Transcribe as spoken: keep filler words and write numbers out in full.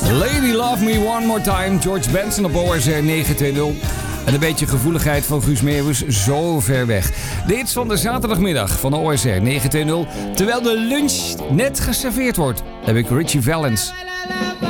Lady Love Me One More Time, George Benson op O R Z negen twee nul. En een beetje gevoeligheid van Guus Meeuwis, zo ver weg. De hits van de zaterdagmiddag van de O R Z negen twee nul. Terwijl de lunch net geserveerd wordt, heb ik Richie Valens.